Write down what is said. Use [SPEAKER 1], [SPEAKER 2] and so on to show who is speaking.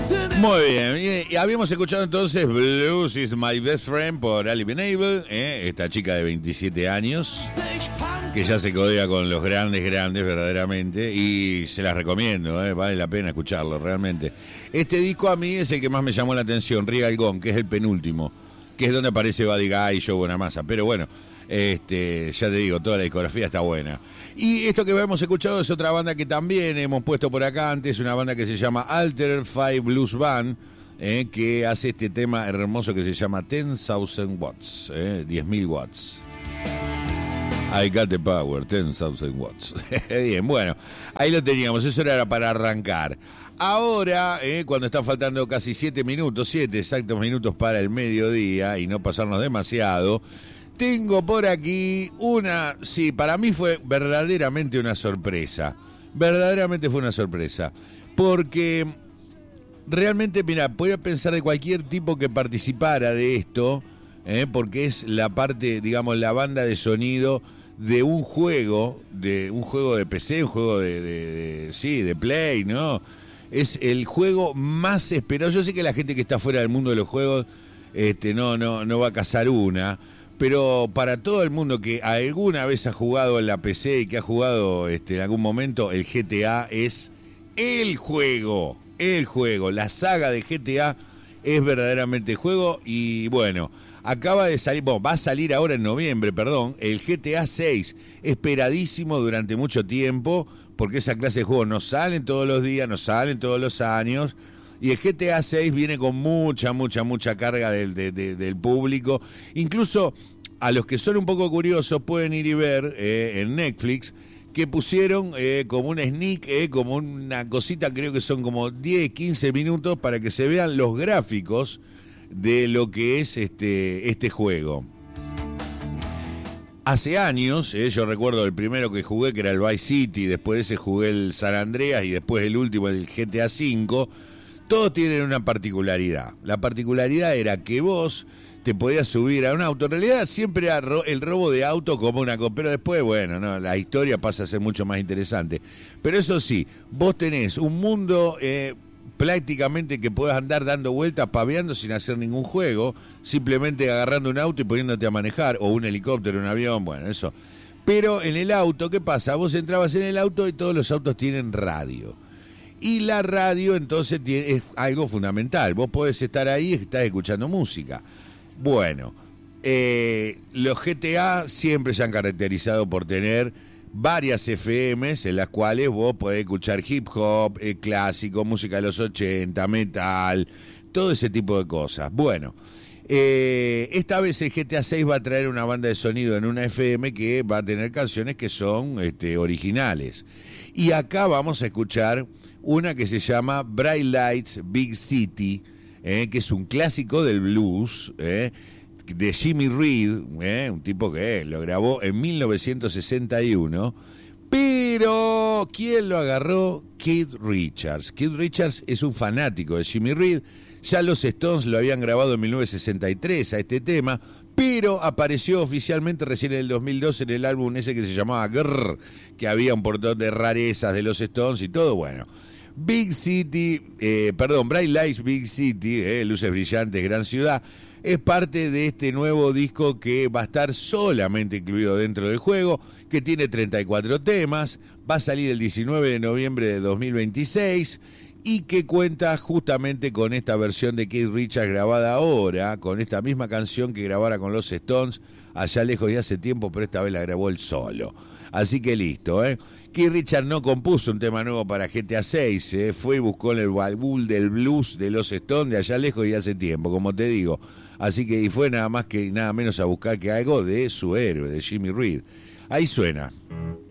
[SPEAKER 1] Muy bien, y habíamos escuchado entonces Blues is My Best Friend por Ali Benable, esta chica de 27 años que ya se codea con los grandes verdaderamente, y se las recomiendo, vale la pena escucharlo realmente. Este disco a mí es el que más me llamó la atención, Regal Gone, que es el penúltimo, que es donde aparece Buddy Guy y Joe Bonamassa, pero bueno, ya te digo, toda la discografía está buena. Y esto que hemos escuchado es otra banda que también hemos puesto por acá antes, una banda que se llama Alter Five Blues Band, que hace este tema hermoso que se llama 10,000 watts, 10.000 watts. I got the power, 10,000 watts. Bien, bueno, ahí lo teníamos, eso era para arrancar. Ahora, cuando están faltando casi 7 exactos minutos para el mediodía y no pasarnos demasiado, tengo por aquí una, sí, para mí fue verdaderamente una sorpresa. Verdaderamente fue una sorpresa. Porque realmente, mira, podía pensar de cualquier tipo que participara de esto, porque es la parte, digamos, la banda de sonido de un juego de PC, un juego de Play, ¿no? Es el juego más esperado. Yo sé que la gente que está fuera del mundo de los juegos no va a cazar una, pero para todo el mundo que alguna vez ha jugado en la PC y que ha jugado en algún momento, el GTA es el juego, la saga de GTA es verdaderamente juego. Y bueno, acaba de salir, va a salir ahora en noviembre, el GTA 6, esperadísimo durante mucho tiempo, porque esa clase de juegos no salen todos los días, no salen todos los años, y el GTA 6 viene con mucha carga del público. Incluso a los que son un poco curiosos pueden ir y ver en Netflix que pusieron como un sneak, como una cosita, creo que son como 10, 15 minutos para que se vean los gráficos de lo que es este juego. Hace años, yo recuerdo el primero que jugué, que era el Vice City, después de ese jugué el San Andreas y después el último, el GTA V. Todos tienen una particularidad. La particularidad era que vos te podías subir a un auto. En realidad siempre era el robo de auto como una cosa, pero después, bueno, no, la historia pasa a ser mucho más interesante. Pero eso sí, vos tenés un mundo prácticamente que podés andar dando vueltas, paveando sin hacer ningún juego, simplemente agarrando un auto y poniéndote a manejar, o un helicóptero, un avión, bueno, eso. Pero en el auto, ¿qué pasa? Vos entrabas en el auto y todos los autos tienen radio. Y la radio entonces es algo fundamental. Vos podés estar ahí y estás escuchando música. Bueno, los GTA siempre se han caracterizado por tener varias FMs en las cuales vos podés escuchar hip hop, clásico, música de los 80, metal, todo ese tipo de cosas. Bueno, esta vez el GTA 6 va a traer una banda de sonido en una FM que va a tener canciones que son originales. Y acá vamos a escuchar una que se llama Bright Lights, Big City, que es un clásico del blues, de Jimmy Reed, un tipo que lo grabó en 1961, pero ¿quién lo agarró? Keith Richards. Keith Richards es un fanático de Jimmy Reed. Ya los Stones lo habían grabado en 1963 a este tema, pero apareció oficialmente recién en el 2002 en el álbum ese que se llamaba Grrr, que había un portón de rarezas de los Stones y todo, bueno. Bright Lights, Big City, luces brillantes, gran ciudad, es parte de este nuevo disco que va a estar solamente incluido dentro del juego, que tiene 34 temas, va a salir el 19 de noviembre de 2026 y que cuenta justamente con esta versión de Keith Richards grabada ahora, con esta misma canción que grabara con los Stones allá lejos y hace tiempo, pero esta vez la grabó él solo. Así que listo, Keith Richards no compuso un tema nuevo para GTA 6, fue y buscó el baúl del blues de los Stones de allá lejos y hace tiempo, como te digo. Así que y fue nada más que nada menos a buscar que algo de su héroe, de Jimmy Reed. Ahí suena.